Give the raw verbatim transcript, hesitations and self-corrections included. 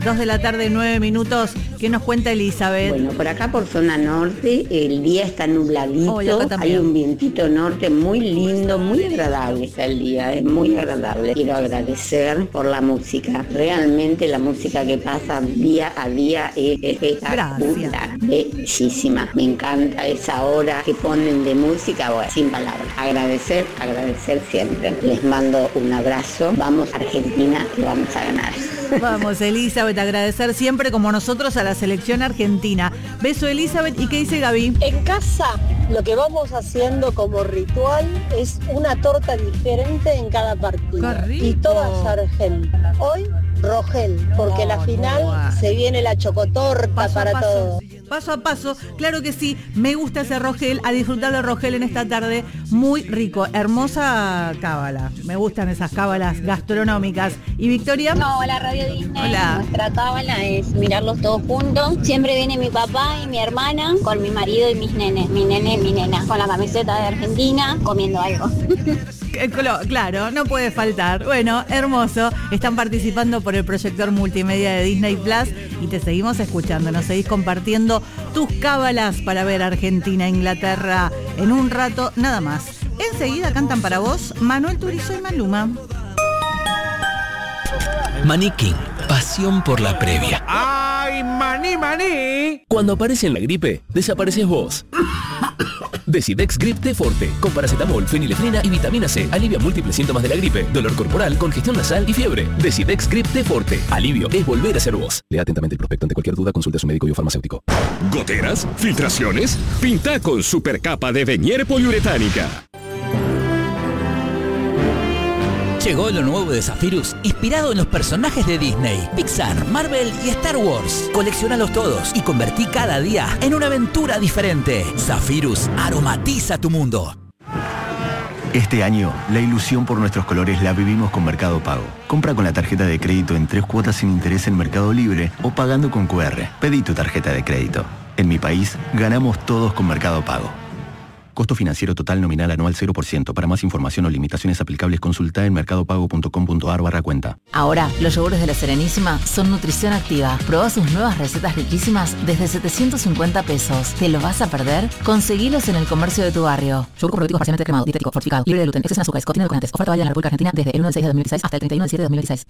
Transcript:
Dos de la tarde, nueve minutos. ¿Qué nos cuenta Elizabeth? Bueno, por acá por zona norte, el día está nubladito, oh, hay un vientito norte muy lindo, muy agradable está el día, es muy agradable. Quiero agradecer por la música. Realmente la música que pasa día a día es espectacular, bellísima. Me encanta esa hora que ponen de música, bueno, sin palabras. Agradecer, agradecer siempre. Les mando un abrazo. Vamos Argentina, que vamos a ganar. Vamos, Elizabeth, agradecer siempre como nosotros a la selección argentina. Beso, Elizabeth. ¿Y qué dice Gaby? En casa lo que vamos haciendo como ritual es una torta diferente en cada partido. Y todas argentinas. Hoy Rogel, porque oh, la final no, se viene la chocotorta paso para paso, todos. Paso a paso, claro que sí, me gusta ese Rogel, a disfrutar de Rogel en esta tarde, muy rico, hermosa cábala, me gustan esas cábalas gastronómicas. ¿Y Victoria? No, hola Radio Disney. Hola. Nuestra cábala es mirarlos todos juntos, siempre viene mi papá y mi hermana con mi marido y mis nenes, mi nene y mi nena, con la camiseta de Argentina, comiendo algo. Claro, no puede faltar. Bueno, hermoso. Están participando por el proyector multimedia de Disney Plus y te seguimos escuchando. Nos seguís compartiendo tus cábalas para ver Argentina, Inglaterra en un rato nada más. Enseguida cantan para vos Manuel Turizo y Maluma. Maní King, pasión por la previa. ¡Ay, maní, maní! Cuando aparece en la gripe, desapareces vos. Decidex Grip T Forte, con paracetamol, fenilefrina y vitamina C. Alivia múltiples síntomas de la gripe, dolor corporal, congestión nasal y fiebre. Decidex Grip T Forte. Alivio es volver a ser vos. Lea atentamente el prospecto. Ante cualquier duda, consulte a su médico y o farmacéutico. ¿Goteras? ¿Filtraciones? Pinta con supercapa de Venier poliuretánica. Llegó lo nuevo de Zephyrus, inspirado en los personajes de Disney, Pixar, Marvel y Star Wars. Colecciónalos todos y convertí cada día en una aventura diferente. Zephyrus aromatiza tu mundo. Este año, la ilusión por nuestros colores la vivimos con Mercado Pago. Compra con la tarjeta de crédito en tres cuotas sin interés en Mercado Libre o pagando con cu erre. Pedí tu tarjeta de crédito. En mi país, ganamos todos con Mercado Pago. Costo financiero total nominal anual cero por ciento. Para más información o limitaciones aplicables, consulta en mercadopago punto com punto a r barra cuenta. Ahora, los yogures de La Serenísima son nutrición activa. Probá sus nuevas recetas riquísimas desde setecientos cincuenta pesos. ¿Te lo vas a perder? Conseguilos en el comercio de tu barrio. Yogur probiótico parcialmente cremado, dietético, fortificado, libre de gluten, exceso en azúcares, contiene edulcorantes. Oferta válida en la República Argentina desde el uno de seis de dos mil dieciséis hasta el treinta y uno de siete de dos mil dieciséis.